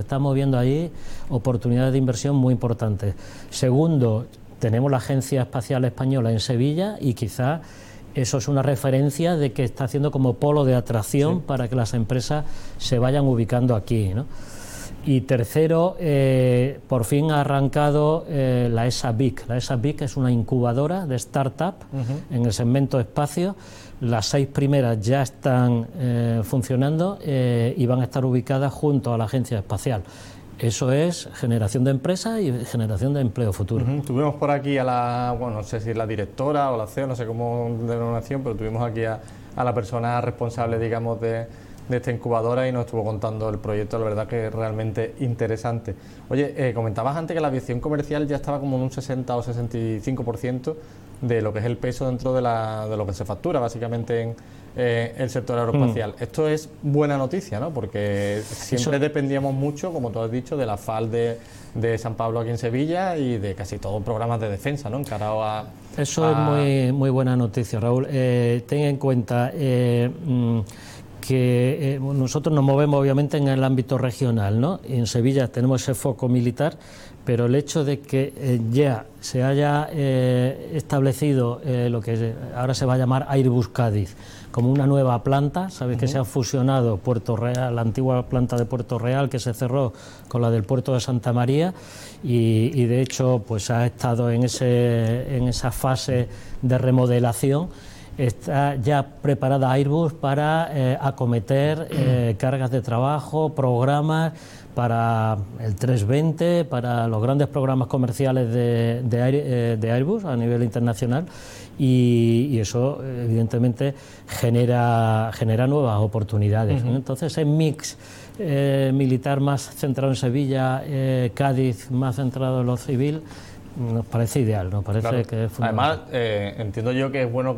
estamos viendo ahí oportunidades de inversión muy importantes. Segundo, tenemos la Agencia Espacial Española en Sevilla y quizás eso es una referencia de que está haciendo como polo de atracción para que las empresas se vayan ubicando aquí, ¿no? Y tercero, por fin ha arrancado la ESA BIC. La ESA BIC es una incubadora de startup en el segmento espacio. Las 6 primeras ya están funcionando y van a estar ubicadas junto a la Agencia Espacial. Eso es generación de empresas y generación de empleo futuro. Tuvimos por aquí a la, bueno, no sé si es la directora o la CEO, no sé cómo denominación, pero tuvimos aquí a la persona responsable, digamos, de esta incubadora y nos estuvo contando el proyecto. La verdad que es realmente interesante. Oye, comentabas antes que la aviación comercial ya estaba como en un 60 o 65% de lo que es el peso dentro de lo que se factura básicamente en el sector aeroespacial. Esto es buena noticia, ¿no? Porque siempre dependíamos mucho, como tú has dicho, de la FAL de San Pablo aquí en Sevilla y de casi todos los programas de defensa, ¿no? Encarado a... Eso es muy buena noticia, Raúl. Ten en cuenta que nosotros nos movemos obviamente en el ámbito regional, ¿no? En Sevilla tenemos ese foco militar, pero el hecho de que ya se haya establecido lo que ahora se va a llamar Airbus Cádiz como una nueva planta, sabes que se ha fusionado Puerto Real, la antigua planta de Puerto Real que se cerró con la del puerto de Santa María y de hecho pues ha estado en esa fase de remodelación. Está ya preparada Airbus para acometer cargas de trabajo, programas para el 320, para los grandes programas comerciales de Airbus a nivel internacional y eso evidentemente genera nuevas oportunidades. Entonces ese mix militar más centrado en Sevilla, Cádiz más centrado en lo civil, nos parece ideal, nos parece que es fundamental. Además, entiendo yo que es bueno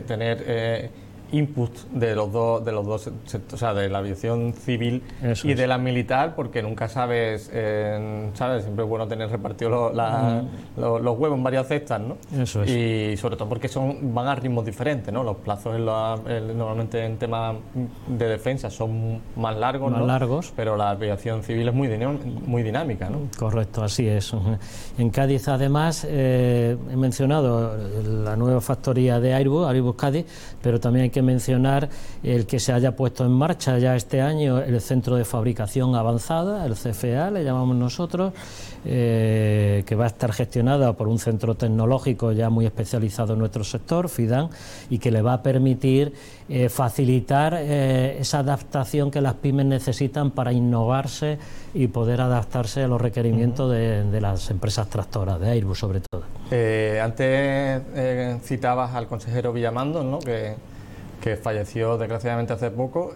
tener input de los dos sectores, o sea, de la aviación civil de la militar, porque nunca sabes, siempre es bueno tener repartidos los huevos en varias cestas, ¿no? Eso es. Y sobre todo porque van a ritmos diferentes, ¿no? Los plazos normalmente en temas de defensa son más largos, más largos, pero la aviación civil es muy dinámica, ¿no? Correcto, así es. En Cádiz, además, he mencionado la nueva factoría de Airbus Cádiz, pero también hay que mencionar el que se haya puesto en marcha ya este año el Centro de Fabricación Avanzada, el CFA, le llamamos nosotros, que va a estar gestionada por un centro tecnológico ya muy especializado en nuestro sector, FIDAN, y que le va a permitir facilitar esa adaptación que las pymes necesitan para innovarse y poder adaptarse a los requerimientos de las empresas tractoras, de Airbus sobre todo. Antes citabas al consejero Villamando, ¿no? que falleció desgraciadamente hace poco.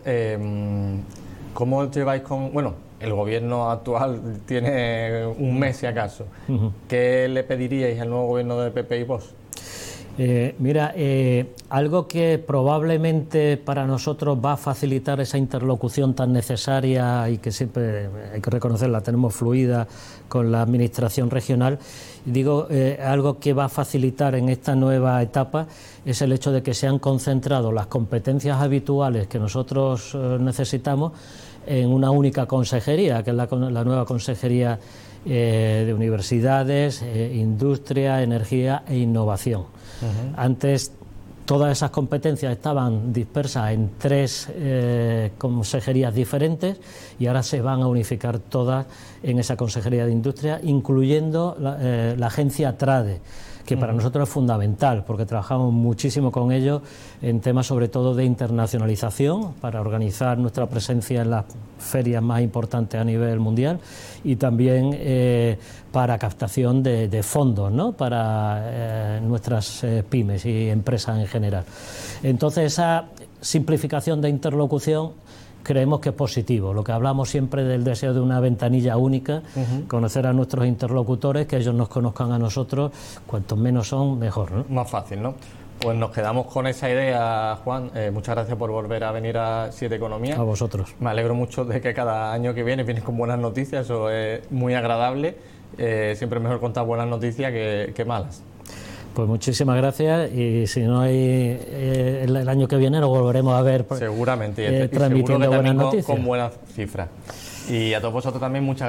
¿Cómo os lleváis con...? Bueno, el gobierno actual tiene un mes, si acaso. ¿Qué le pediríais al nuevo gobierno de PP y Vox? Mira, algo que probablemente para nosotros va a facilitar esa interlocución tan necesaria y que siempre, hay que reconocerla, tenemos fluida con la administración regional, digo, algo que va a facilitar en esta nueva etapa es el hecho de que se han concentrado las competencias habituales que nosotros necesitamos en una única consejería, que es la nueva consejería de universidades, industria, energía e innovación. Antes todas esas competencias estaban dispersas en 3 consejerías diferentes y ahora se van a unificar todas en esa consejería de industria, incluyendo la agencia TRADE, que para nosotros es fundamental porque trabajamos muchísimo con ellos en temas sobre todo de internacionalización para organizar nuestra presencia en las ferias más importantes a nivel mundial y también para captación de fondos, ¿no? Para nuestras pymes y empresas en general. Entonces esa simplificación de interlocución creemos que es positivo. Lo que hablamos siempre del deseo de una ventanilla única, conocer a nuestros interlocutores, que ellos nos conozcan a nosotros, cuantos menos son, mejor, ¿no? Más fácil, ¿no? Pues nos quedamos con esa idea, Juan. Muchas gracias por volver a venir a 7 Economía. A vosotros. Me alegro mucho de que cada año que vienes con buenas noticias, eso es muy agradable. Siempre es mejor contar buenas noticias que malas. Pues muchísimas gracias y si no hay el año que viene nos volveremos a ver seguramente, transmitiendo buenas noticias. Con buenas cifras. Y a todos vosotros también muchas gracias.